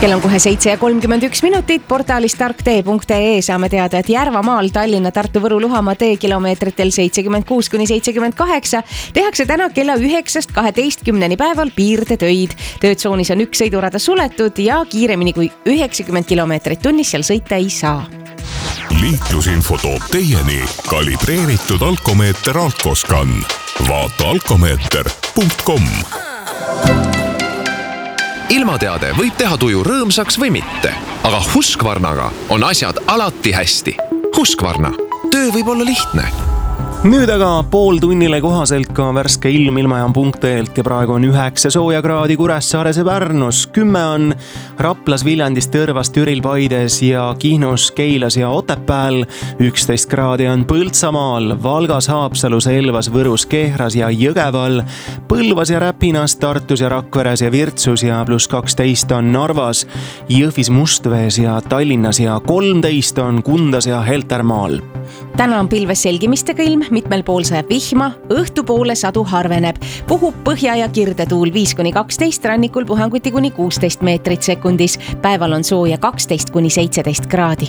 Kell on kohe 7:31, portaalis tarktee.ee saame teada, et Järvamaal Tallinna, Tartu, Võru, Luhamaa tee kilomeetritel 76–78 tehakse täna kella 9–12 päeval piirdetöid. Töötsoonis on üks sõidurada suletud ja kiiremini kui 90 kilomeetrit tunnis seal sõita ei saa. Liiklusinfo toob teieni kalibreeritud alkomeeter Alkoscan. Vaata alkomeeter.com. Ilmateade võib teha tuju rõõmsaks või mitte, aga Husqvarnaga on asjad alati hästi. Husqvarna, töö võib olla lihtne. Nüüd aga pooltunnile kohaselt ka värske ilm ilmajaam.ee-lt ja praegu on 9 sooja kraadi Kuressaares ja Pärnus, 10 on Raplas, Viljandis, Tõrvas, Türil, Paides ja Kihnus, Keilas ja Otepääl, 11 kraadi on Põltsamaal, Valgas, Haapsalus, Elvas, Võrus, Kehras ja Jõgeval, Põlvas ja Räpinas, Tartus ja Rakveres ja Virtsus ja +12 on Narvas, Jõhvis, Mustvees ja Tallinnas ja 13 on Kundas ja Heltermaal. Täna on pilves selgimistega ilm, mitmel pool sajab vihma, õhtupoole sadu harveneb. Puhub põhja- ja kirdetuul 5–12, rannikul puhanguti kuni 16 meetrit sekundis. Päeval on sooja 12–17 kraadi.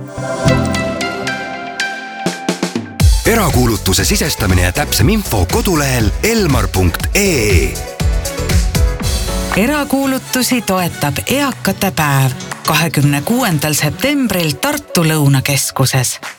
Erakuulutuse sisestamine ja täpsem info kodulehel elmar.ee. Erakuulutusi toetab Eakate päev 26. septembril Tartu Lõunakeskuses.